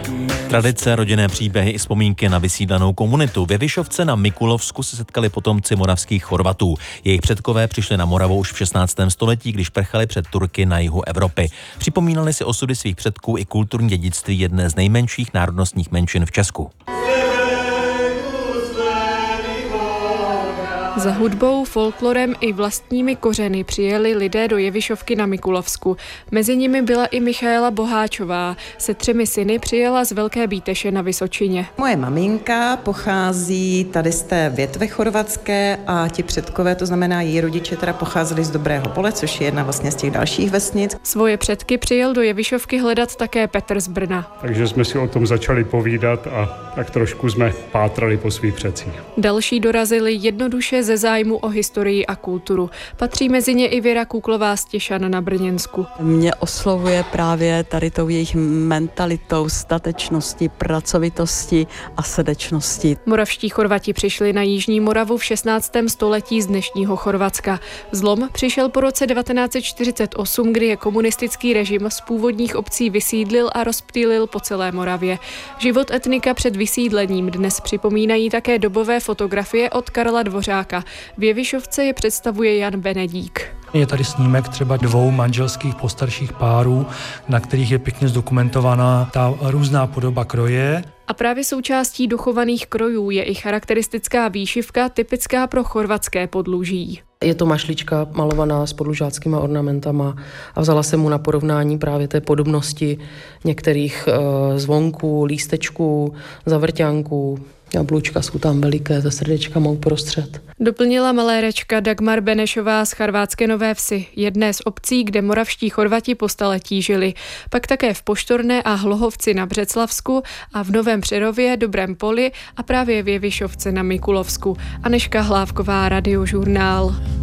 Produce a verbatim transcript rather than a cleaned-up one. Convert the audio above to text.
Tradice, rodinné příběhy i vzpomínky na vysídlenou komunitu. Ve Vyšovce na Mikulovsku se setkali potomci moravských Chorvatů. Jejich předkové přišli na Moravu už v šestnáctém století, když prchali před Turky na jihu Evropy. Připomínali si osudy svých předků i kulturní dědictví jedné z nejmenších národnostních menšin v Česku. Za hudbou, folklorem i vlastními kořeny přijeli lidé do Jevišovky na Mikulovsku. Mezi nimi byla i Michaela Boháčová. Se třemi syny přijela z Velké Bíteše na Vysočině. Moje maminka pochází tady z té větve chorvatské a ti předkové, to znamená její rodiče, teda pocházeli z Dobrého Pole, což je jedna vlastně z těch dalších vesnic. Svoje předky přijel do Jevišovky hledat také Petr z Brna. Takže jsme si o tom začali povídat a tak trošku jsme pátrali po svých předcích. Další dorazili jednoduše ze zájmu o historii a kulturu. Patří mezi ně i Věra Kuklová z Těšan na Brněnsku. Mě oslovuje právě tady tou jejich mentalitou, statečnosti, pracovitosti a srdečnosti. Moravští Chorvati přišli na Jižní Moravu v šestnáctém století z dnešního Chorvatska. Zlom přišel po roce devatenáct set čtyřicet osm, kdy je komunistický režim z původních obcí vysídlil a rozptýlil po celé Moravě. Život etnika před vysídlením dnes připomínají také dobové fotografie od Karla Dvořáka. V Jevišovce je představuje Jan Benedík. Je tady snímek třeba dvou manželských postarších párů, na kterých je pěkně zdokumentovaná ta různá podoba kroje. A právě součástí dochovaných krojů je i charakteristická výšivka typická pro chorvatské podluží. Je to mašlička malovaná s podlužáckýma ornamentama a vzala jsem mu na porovnání právě té podobnosti některých e, zvonků, lístečků, zavrťánků. Jablůčka jsou tam veliké, se srdečkama uprostřed. Doplnila malérečka Dagmar Benešová z Charvátské Nové Vsi, jedné z obcí, kde moravští Chorvati po staletí žili. Pak také v Poštorné a Hlohovci na Břeclavsku a v Novém Přerově, Dobrém Poli a právě v Jevišovce na Mikulovsku. Anežka Hlávková, Radiožurnál.